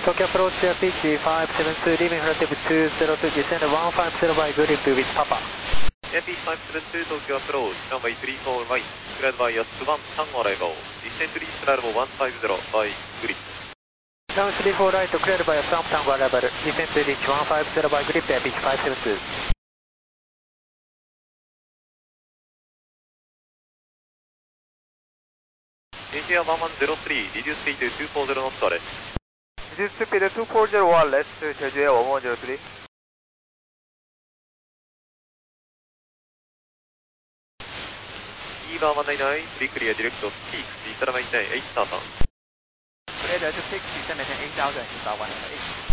Tokyo approach pitch 572, leaving relative 202, descend 150 by grip with Papa. Pitch 572, Tokyo approach, runway 34 right, cleared by us 1, Tango arrival, descend reach level 150 by grip. Runway 34 right, cleared by us 1, Tango arrival, descend reach 150 by grip, pitch 572. Asia 1103, reduce speed to 240 knots arrest. Reduce speed to 240 wireless to Jeju 1103. EVA 199, free clear direct to peak, descend maintain 8,000. Clear to peak, descend maintain 8,000, EVA 198.